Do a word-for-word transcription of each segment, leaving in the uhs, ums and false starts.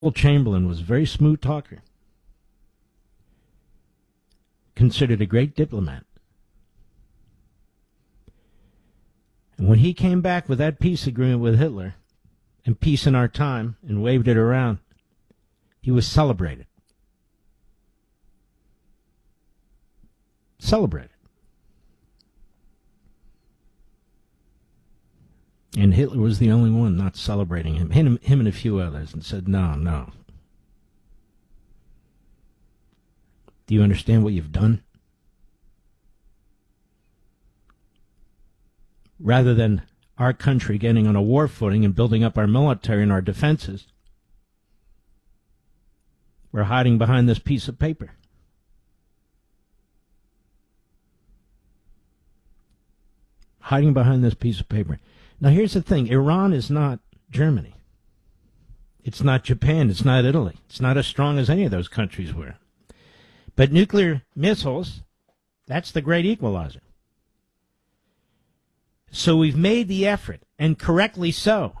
Chamberlain was a very smooth talker, considered a great diplomat. And when he came back with that peace agreement with Hitler and peace in our time and waved it around, he was celebrated. Celebrated. And Hitler was the only one not celebrating him. Him, him and a few others, and said, no, no. Do you understand what you've done? Rather than our country getting on a war footing and building up our military and our defenses, we're hiding behind this piece of paper. Hiding behind this piece of paper. Now, here's the thing. Iran is not Germany. It's not Japan. It's not Italy. It's not as strong as any of those countries were. But nuclear missiles, that's the great equalizer. So we've made the effort, and correctly so,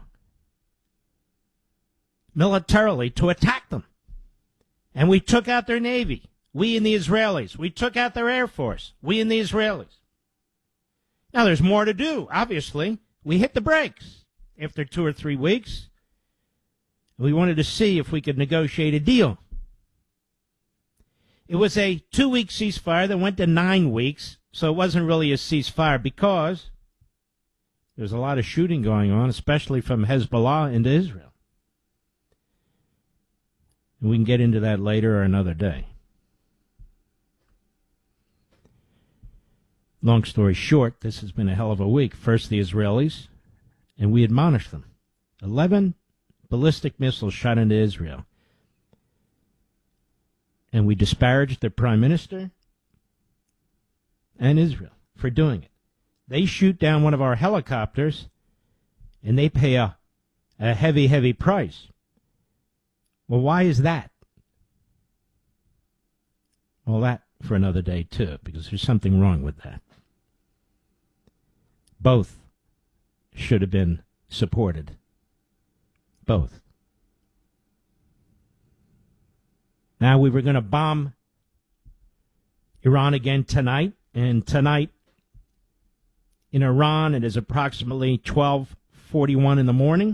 militarily to attack them. And we took out their Navy. We and the Israelis. We took out their Air Force. We and the Israelis. Now, there's more to do, obviously. We hit the brakes after two or three weeks. We wanted to see if we could negotiate a deal. It was a two-week ceasefire that went to nine weeks, so it wasn't really a ceasefire because there's a lot of shooting going on, especially from Hezbollah into Israel. And we can get into that later or another day. Long story short, this has been a hell of a week. First the Israelis, and we admonished them. Eleven ballistic missiles shot into Israel. And we disparaged their prime minister and Israel for doing it. They shoot down one of our helicopters, and they pay a, a heavy, heavy price. Well, why is that? Well, that for another day, too, because there's something wrong with that. Both should have been supported. Both. Now, we were going to bomb Iran again tonight, and tonight in Iran it is approximately twelve forty-one in the morning.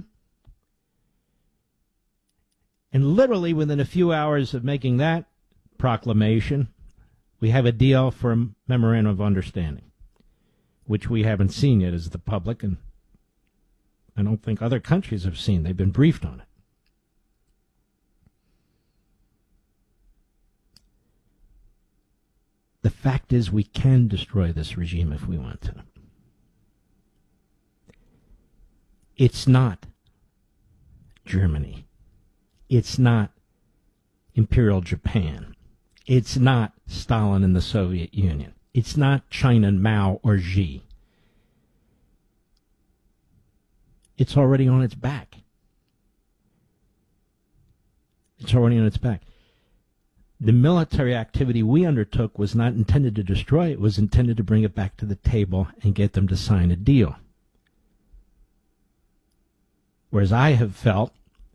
And literally within a few hours of making that proclamation, we have a deal for a memorandum of understanding, which we haven't seen yet as the public, and I don't think other countries have seen. They've been briefed on it. The fact is we can destroy this regime if we want to. It's not Germany. It's not Imperial Japan. It's not Stalin and the Soviet Union. It's not China and Mao or Xi. It's already on its back. It's already on its back. The military activity we undertook was not intended to destroy it. It was intended to bring it back to the table and get them to sign a deal. Whereas I have felt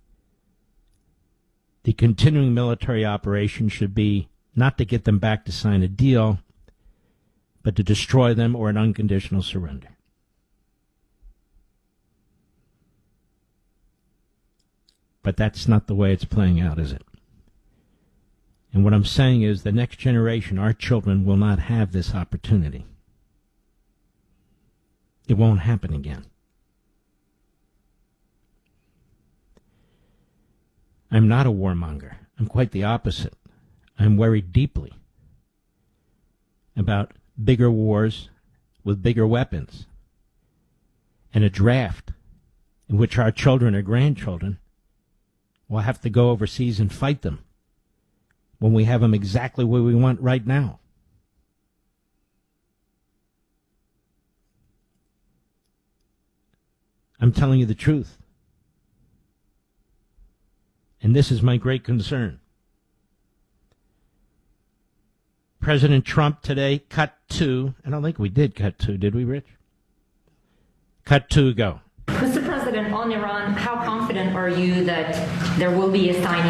the continuing military operation should be not to get them back to sign a deal, but to destroy them or an unconditional surrender. But that's not the way it's playing out, is it? And what I'm saying is the next generation, our children, will not have this opportunity. It won't happen again. I'm not a warmonger. I'm quite the opposite. I'm worried deeply about bigger wars with bigger weapons and a draft in which our children or grandchildren will have to go overseas and fight them when we have them exactly where we want right now. I'm telling you the truth. And this is my great concern. President Trump today cut to, I don't think we did cut to, did we, Rich? Cut to, go. Mister President, President, on Iran, how confident are you that there will be a signing